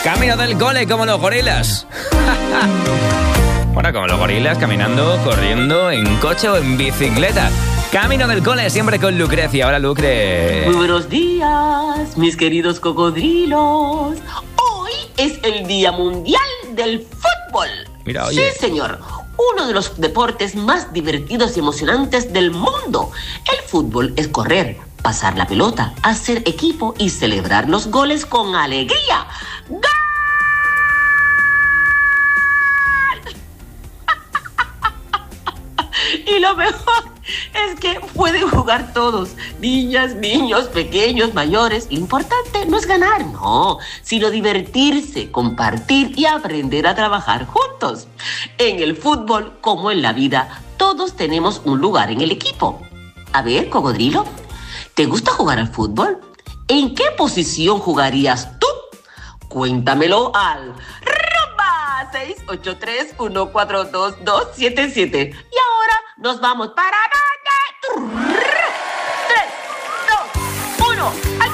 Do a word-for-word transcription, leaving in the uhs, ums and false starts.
Camino del cole como los gorilas. Bueno, como los gorilas, caminando, corriendo, en coche o en bicicleta. Camino del cole, siempre con Lucrecia. Hola, Lucre. Muy buenos días, mis queridos cocodrilos. Hoy es el Día Mundial del Fútbol. Mira, oye. Sí, señor. Uno de los deportes más divertidos y emocionantes del mundo. El fútbol es correr, pasar la pelota, hacer equipo y celebrar los goles con alegría. ¡Gol! Y lo mejor es que pueden jugar todos, niñas, niños, pequeños, mayores. Lo importante no es ganar, no, sino divertirse, compartir y aprender a trabajar juntos. En el fútbol, como en la vida, todos tenemos un lugar en el equipo. A ver, cocodrilo, ¿te gusta jugar al fútbol? ¿En qué posición jugarías tú? Cuéntamelo al rumba seis ocho tres, uno cuatro dos, dos siete siete. Y ahora nos vamos para... tres, dos, uno...